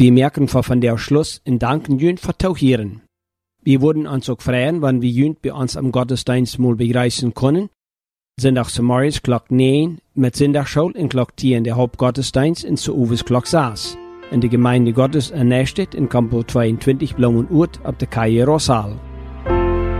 Wir merken von der Schluss und danken Jünd für Tauchieren. Wir würden uns auch freuen, wenn wir Jünd bei uns am Gottesdienst mal begrüßen können. Sonntags morgens Glock 9 mit Sonntagsschule und Glock 10 der Hauptgottesdienst in zu Uwes Glock 6. In der Gemeinde Gottes in Nächstedt in Campus 22 Blumenurt auf der Kaie Rosal.